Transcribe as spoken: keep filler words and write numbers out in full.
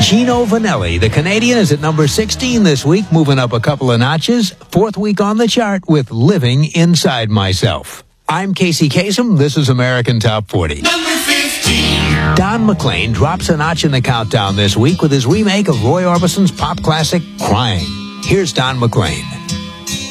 Gino Vanelli, the Canadian, is at number sixteen this week, moving up a couple of notches. Fourth week on the chart with Living Inside Myself. I'm Casey Kasem. This is American Top forty. Number fifteen. Don McLean drops a notch in the countdown this week with his remake of Roy Orbison's pop classic, Crying. Here's Don McLean.